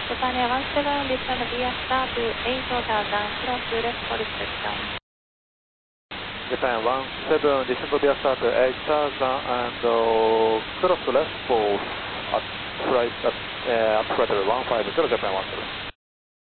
Japan Air 17, return via star to 8000, cross left for reception. Japan 17, descend via start 8000 and cross left for at flight at flight 150, Japan 17.